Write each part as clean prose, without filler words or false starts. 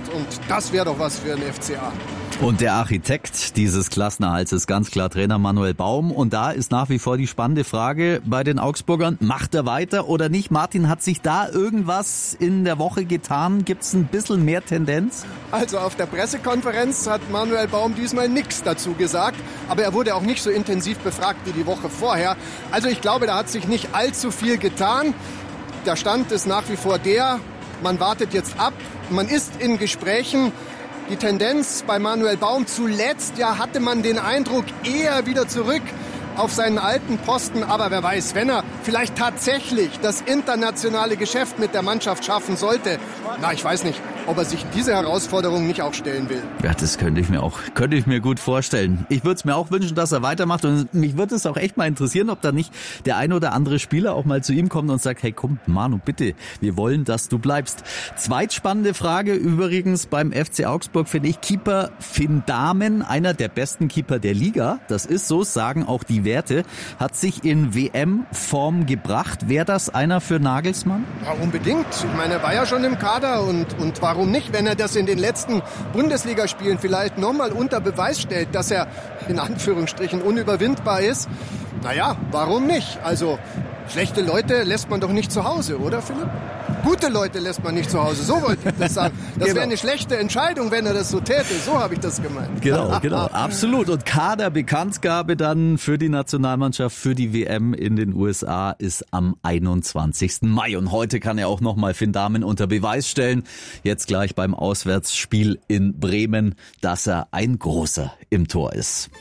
und das wäre doch was für den FCA. Und der Architekt dieses Klassenerhalts ist ganz klar Trainer Manuel Baum. Und da ist nach wie vor die spannende Frage bei den Augsburgern, macht er weiter oder nicht? Martin, hat sich da irgendwas in der Woche getan? Gibt es ein bisschen mehr Tendenz? Also auf der Pressekonferenz hat Manuel Baum diesmal nichts dazu gesagt. Aber er wurde auch nicht so intensiv befragt wie die Woche vorher. Also ich glaube, da hat sich nicht allzu viel getan. Der Stand ist nach wie vor der, man wartet jetzt ab, man ist in Gesprächen. Die Tendenz bei Manuel Baum zuletzt, ja, hatte man den Eindruck, eher wieder zurück auf seinen alten Posten. Aber wer weiß, wenn er vielleicht tatsächlich das internationale Geschäft mit der Mannschaft schaffen sollte, na, ich weiß nicht, ob er sich diese Herausforderung nicht auch stellen will. Ja, das könnte ich mir gut vorstellen. Ich würde es mir auch wünschen, dass er weitermacht und mich würde es auch echt mal interessieren, ob da nicht der ein oder andere Spieler auch mal zu ihm kommt und sagt, hey komm, Manu, bitte, wir wollen, dass du bleibst. Zweitspannende Frage übrigens beim FC Augsburg finde ich, Keeper Finn Dahmen, einer der besten Keeper der Liga, das ist so, sagen auch die Werte, hat sich in WM-Form gebracht. Wäre das einer für Nagelsmann? Ja, unbedingt. Ich meine, er war ja schon im Kader und warum nicht, wenn er das in den letzten Bundesligaspielen vielleicht nochmal unter Beweis stellt, dass er in Anführungsstrichen unüberwindbar ist. Naja, warum nicht? Also schlechte Leute lässt man doch nicht zu Hause, oder Philipp? Gute Leute lässt man nicht zu Hause, so wollte ich das sagen. Das wäre eine schlechte Entscheidung, wenn er das so täte, so habe ich das gemeint. Genau, absolut. Und Kaderbekanntgabe dann für die Nationalmannschaft, für die WM in den USA ist am 21. Mai. Und heute kann er auch nochmal Finn Dahmen unter Beweis stellen, jetzt gleich beim Auswärtsspiel in Bremen, dass er ein Großer im Tor ist.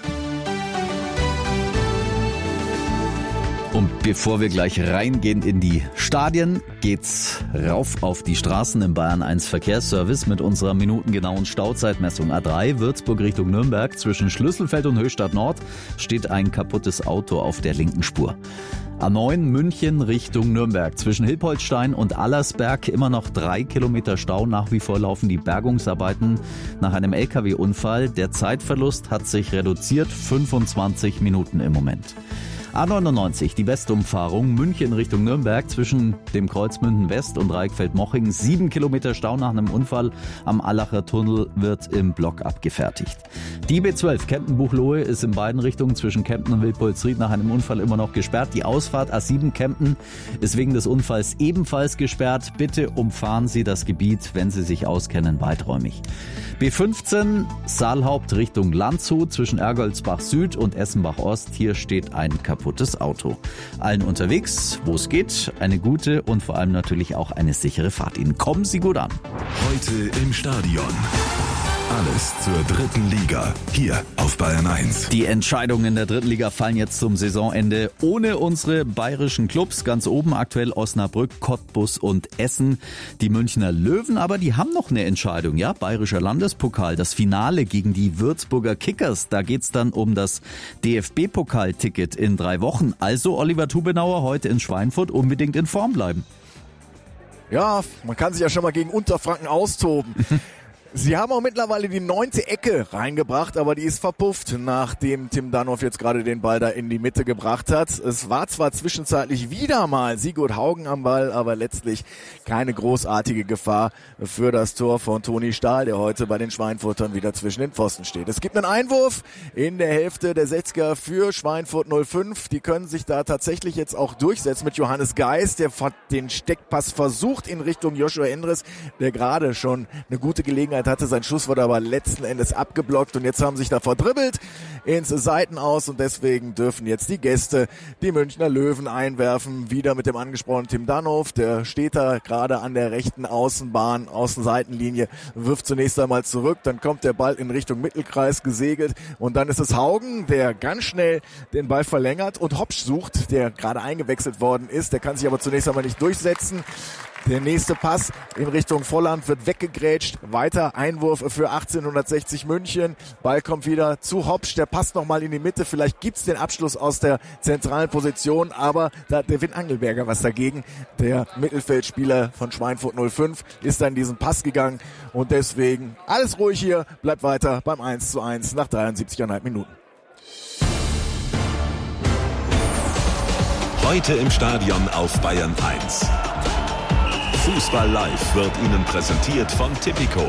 Und bevor wir gleich reingehen in die Stadien, geht's rauf auf die Straßen im Bayern 1 Verkehrsservice mit unserer minutengenauen Stauzeitmessung. A3 Würzburg Richtung Nürnberg. Zwischen Schlüsselfeld und Höchstadt Nord steht ein kaputtes Auto auf der linken Spur. A9 München Richtung Nürnberg. Zwischen Hilpoltstein und Allersberg immer noch 3 Kilometer Stau. Nach wie vor laufen die Bergungsarbeiten nach einem LKW-Unfall. Der Zeitverlust hat sich reduziert, 25 Minuten im Moment. A99, die Westumfahrung, München Richtung Nürnberg, zwischen dem Kreuz Münden West und Reichfeld-Moching. 7 Kilometer Stau nach einem Unfall am Allacher Tunnel wird im Block abgefertigt. Die B12 Kempten-Buchloe ist in beiden Richtungen zwischen Kempten und Wildpolsried nach einem Unfall immer noch gesperrt. Die Ausfahrt A7 Kempten ist wegen des Unfalls ebenfalls gesperrt. Bitte umfahren Sie das Gebiet, wenn Sie sich auskennen, weiträumig. B15 Saalhaupt Richtung Landshut zwischen Ergoldsbach Süd und Essenbach Ost. Hier steht ein kaputtes Auto. Allen unterwegs, wo es geht, eine gute und vor allem natürlich auch eine sichere Fahrt. Ihnen kommen Sie gut an. Heute im Stadion. Alles zur dritten Liga, hier auf Bayern 1. Die Entscheidungen in der dritten Liga fallen jetzt zum Saisonende ohne unsere bayerischen Clubs. Ganz oben aktuell Osnabrück, Cottbus und Essen. Die Münchner Löwen, aber die haben noch eine Entscheidung. Ja, Bayerischer Landespokal, das Finale gegen die Würzburger Kickers. Da geht's dann um das DFB-Pokalticket in 3 Wochen. Also Oliver Tubenauer heute in Schweinfurt unbedingt in Form bleiben. Ja, man kann sich ja schon mal gegen Unterfranken austoben. Sie haben auch mittlerweile die 9. Ecke reingebracht, aber die ist verpufft, nachdem Tim Danow jetzt gerade den Ball da in die Mitte gebracht hat. Es war zwar zwischenzeitlich wieder mal Sigurd Haugen am Ball, aber letztlich keine großartige Gefahr für das Tor von Toni Stahl, der heute bei den Schweinfurtern wieder zwischen den Pfosten steht. Es gibt einen Einwurf in der Hälfte der 60er für Schweinfurt 05. Die können sich da tatsächlich jetzt auch durchsetzen mit Johannes Geis, der den Steckpass versucht in Richtung Joshua Endres, der gerade schon eine gute Gelegenheit hatte. Sein Schuss wurde aber letzten Endes abgeblockt und jetzt haben sich da verdribbelt ins Seitenaus und deswegen dürfen jetzt die Gäste, die Münchner Löwen, einwerfen. Wieder mit dem angesprochenen Tim Danow, der steht da gerade an der rechten Außenbahn, Außenseitenlinie, wirft zunächst einmal zurück, dann kommt der Ball in Richtung Mittelkreis gesegelt und dann ist es Haugen, der ganz schnell den Ball verlängert und Hopsch sucht, der gerade eingewechselt worden ist, der kann sich aber zunächst einmal nicht durchsetzen. Der nächste Pass in Richtung Volland wird weggegrätscht. Weiter Einwurf für 1860 München. Ball kommt wieder zu Hopsch. Der passt nochmal in die Mitte. Vielleicht gibt's den Abschluss aus der zentralen Position. Aber da hat der Win Angelberger was dagegen. Der Mittelfeldspieler von Schweinfurt 05 ist da in diesen Pass gegangen. Und deswegen alles ruhig hier. Bleibt weiter beim 1:1 nach 73,5 Minuten. Heute im Stadion auf Bayern 1. Fußball live wird Ihnen präsentiert von Tipico,